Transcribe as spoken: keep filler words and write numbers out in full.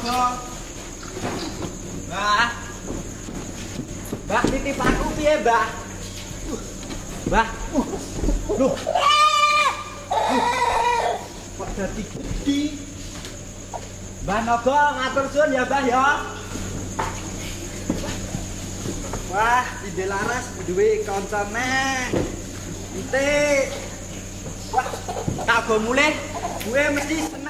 Naga. Mbah. Mbah titip aku piye, Mbah? Mbah. Loh. Kok dadi gedhi? Mbah Naga ngatur suwun ya, Mbah ya. Wah, ide laras duwe kanca neh. Entik. Wah, tak go mulih. Gue mesti seneng.